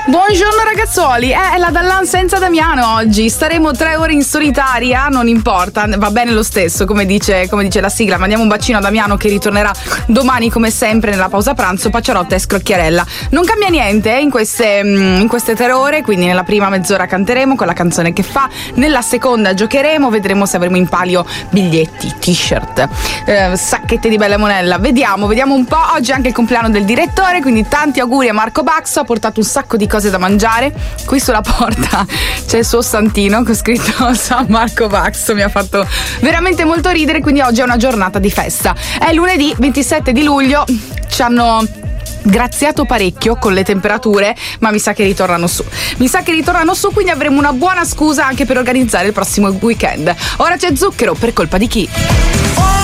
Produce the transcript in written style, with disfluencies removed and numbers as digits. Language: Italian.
Buongiorno ragazzuoli, è la Dallan senza Damiano oggi. Staremo 3 ore in solitaria, non importa, va bene lo stesso, come dice la sigla. Mandiamo un bacino a Damiano che ritornerà domani come sempre nella pausa pranzo, Pacciarotta e Scrocchiarella. Non cambia niente in queste 3 ore, quindi nella prima mezz'ora canteremo con la canzone che fa, nella seconda giocheremo, vedremo se avremo in palio biglietti, t-shirt, sacchette di bella monella. Vediamo un po'. Oggi è anche il compleanno del direttore, quindi tanti auguri a Marco Baxo, ha portato un sacco di cose da mangiare. Qui sulla porta c'è il suo santino con scritto San Marco Baxo, mi ha fatto veramente molto ridere, quindi oggi è una giornata di festa. È lunedì 27 di luglio, ci hanno graziato parecchio con le temperature, ma mi sa che ritornano su, quindi avremo una buona scusa anche per organizzare il prossimo weekend. Ora c'è Zucchero, per colpa di chi?